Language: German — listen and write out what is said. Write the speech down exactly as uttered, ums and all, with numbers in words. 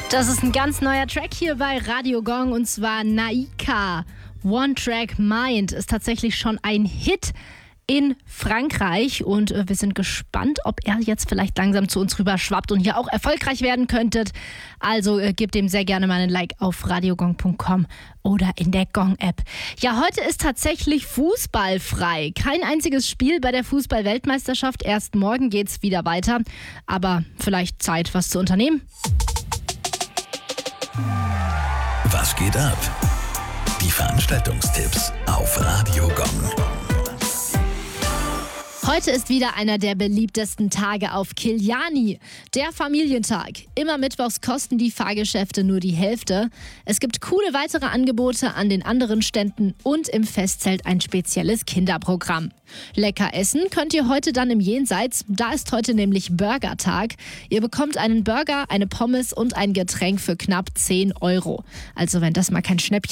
Das ist ein ganz neuer Track hier bei Radio Gong und zwar Naika. One Track Mind ist tatsächlich schon ein Hit in Frankreich und äh, wir sind gespannt, ob er jetzt vielleicht langsam zu uns rüber schwappt und hier auch erfolgreich werden könntet. Also äh, gebt ihm sehr gerne mal einen Like auf radiogong punkt com oder in der Gong-App. Ja, heute ist tatsächlich Fußball frei. Kein einziges Spiel bei der Fußball-Weltmeisterschaft. Erst morgen geht's wieder weiter. Aber vielleicht Zeit, was zu unternehmen. Was geht ab? Die Veranstaltungstipps auf Radio Gong. Heute ist wieder einer der beliebtesten Tage auf Kiliani, der Familientag. Immer mittwochs kosten die Fahrgeschäfte nur die Hälfte. Es gibt coole weitere Angebote an den anderen Ständen und im Festzelt ein spezielles Kinderprogramm. Lecker essen könnt ihr heute dann im Jenseits. Da ist heute nämlich Burgertag. Ihr bekommt einen Burger, eine Pommes und ein Getränk für knapp zehn Euro. Also wenn das mal kein Schnäppchen